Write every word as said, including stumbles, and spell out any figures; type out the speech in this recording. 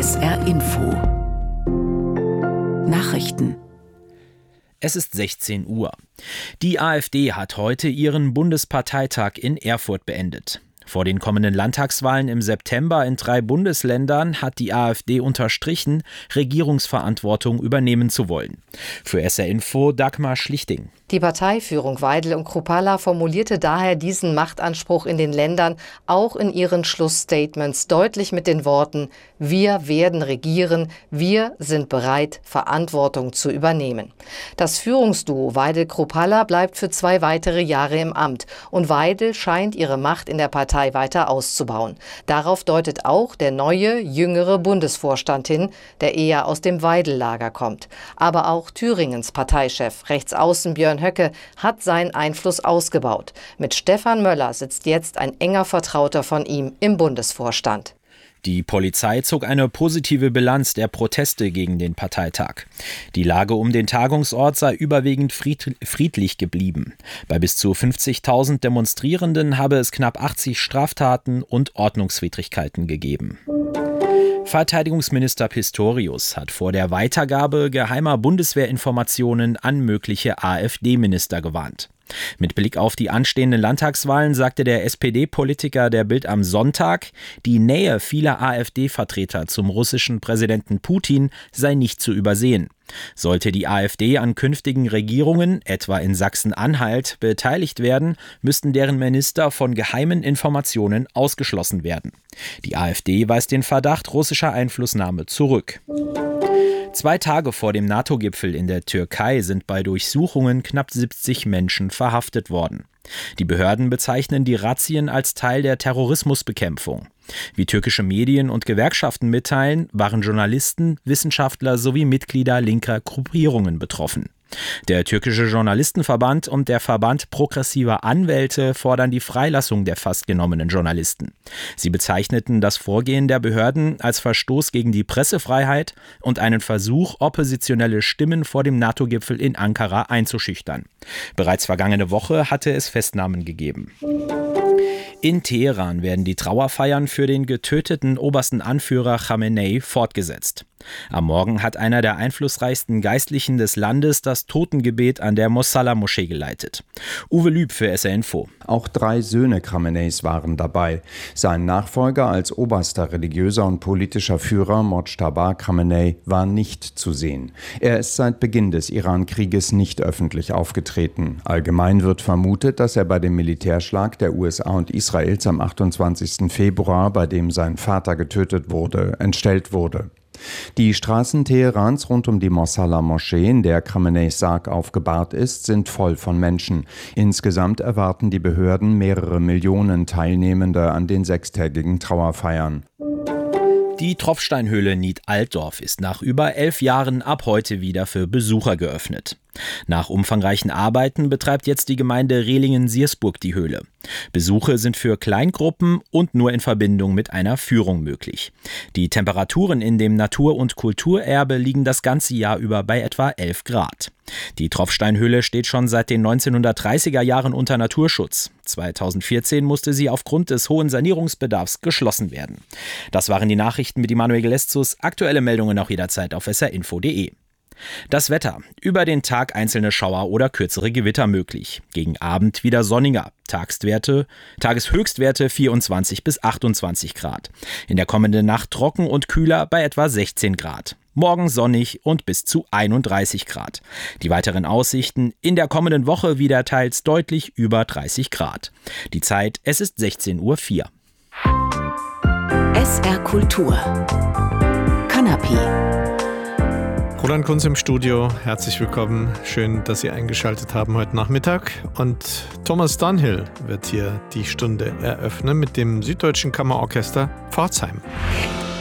S R Info Nachrichten. Es ist sechzehn Uhr. Die AfD hat heute ihren Bundesparteitag in Erfurt beendet. Vor den kommenden Landtagswahlen im September in drei Bundesländern hat die AfD unterstrichen, Regierungsverantwortung übernehmen zu wollen. Für S R Info Dagmar Schlichting. Die Parteiführung Weidel und Kruppalla formulierte daher diesen Machtanspruch in den Ländern auch in ihren Schlussstatements deutlich mit den Worten: Wir werden regieren, wir sind bereit, Verantwortung zu übernehmen. Das Führungsduo Weidel-Kruppalla bleibt für zwei weitere Jahre im Amt und Weidel scheint ihre Macht in der Partei weiter auszubauen. Darauf deutet auch der neue, jüngere Bundesvorstand hin, der eher aus dem Weidel-Lager kommt. Aber auch Thüringens Parteichef, Rechtsaußen Björn Höcke, hat seinen Einfluss ausgebaut. Mit Stefan Möller sitzt jetzt ein enger Vertrauter von ihm im Bundesvorstand. Die Polizei zog eine positive Bilanz der Proteste gegen den Parteitag. Die Lage um den Tagungsort sei überwiegend friedlich geblieben. Bei bis zu fünfzigtausend Demonstrierenden habe es knapp achtzig Straftaten und Ordnungswidrigkeiten gegeben. Verteidigungsminister Pistorius hat vor der Weitergabe geheimer Bundeswehrinformationen an mögliche AfD-Minister gewarnt. Mit Blick auf die anstehenden Landtagswahlen sagte der S P D-Politiker der Bild am Sonntag, die Nähe vieler AfD-Vertreter zum russischen Präsidenten Putin sei nicht zu übersehen. Sollte die AfD an künftigen Regierungen, etwa in Sachsen-Anhalt, beteiligt werden, müssten deren Minister von geheimen Informationen ausgeschlossen werden. Die AfD weist den Verdacht russischer Einflussnahme zurück. Zwei Tage vor dem NATO-Gipfel in der Türkei sind bei Durchsuchungen knapp siebzig Menschen verhaftet worden. Die Behörden bezeichnen die Razzien als Teil der Terrorismusbekämpfung. Wie türkische Medien und Gewerkschaften mitteilen, waren Journalisten, Wissenschaftler sowie Mitglieder linker Gruppierungen betroffen. Der türkische Journalistenverband und der Verband progressiver Anwälte fordern die Freilassung der festgenommenen Journalisten. Sie bezeichneten das Vorgehen der Behörden als Verstoß gegen die Pressefreiheit und einen Versuch, oppositionelle Stimmen vor dem NATO-Gipfel in Ankara einzuschüchtern. Bereits vergangene Woche hatte es Festnahmen gegeben. In Teheran werden die Trauerfeiern für den getöteten obersten Anführer Khamenei fortgesetzt. Am Morgen hat einer der einflussreichsten Geistlichen des Landes das Totengebet an der Mosalla-Moschee geleitet. Uwe Lüb für S R Info. Auch drei Söhne Khameneis waren dabei. Sein Nachfolger als oberster religiöser und politischer Führer, Mojtaba Khamenei, war nicht zu sehen. Er ist seit Beginn des Iran-Krieges nicht öffentlich aufgetreten. Allgemein wird vermutet, dass er bei dem Militärschlag der U S A und Israels am achtundzwanzigsten Februar, bei dem sein Vater getötet wurde, entstellt wurde. Die Straßen Teherans rund um die Mosalla-Moschee, in der Khameneis Sarg aufgebahrt ist, sind voll von Menschen. Insgesamt erwarten die Behörden mehrere Millionen Teilnehmende an den sechstägigen Trauerfeiern. Die Tropfsteinhöhle Nied-Altdorf ist nach über elf Jahren ab heute wieder für Besucher geöffnet. Nach umfangreichen Arbeiten betreibt jetzt die Gemeinde Rehlingen-Siersburg die Höhle. Besuche sind für Kleingruppen und nur in Verbindung mit einer Führung möglich. Die Temperaturen in dem Natur- und Kulturerbe liegen das ganze Jahr über bei etwa elf Grad. Die Tropfsteinhöhle steht schon seit den neunzehnhundertdreißiger Jahren unter Naturschutz. zweitausendvierzehn musste sie aufgrund des hohen Sanierungsbedarfs geschlossen werden. Das waren die Nachrichten mit Immanuel Geleszus. Aktuelle Meldungen auch jederzeit auf s r info punkt d e. Das Wetter. Über den Tag einzelne Schauer oder kürzere Gewitter möglich. Gegen Abend wieder sonniger. Tagswerte, Tageshöchstwerte vierundzwanzig bis achtundzwanzig Grad. In der kommenden Nacht trocken und kühler bei etwa sechzehn Grad. Morgen sonnig und bis zu einunddreißig Grad. Die weiteren Aussichten: in der kommenden Woche wieder teils deutlich über dreißig Grad. Die Zeit: es ist sechzehn Uhr vier. S R Kultur Kanapé. Roland Kunz im Studio, herzlich willkommen. Schön, dass Sie eingeschaltet haben heute Nachmittag. Und Thomas Dunhill wird hier die Stunde eröffnen mit dem Süddeutschen Kammerorchester Pforzheim.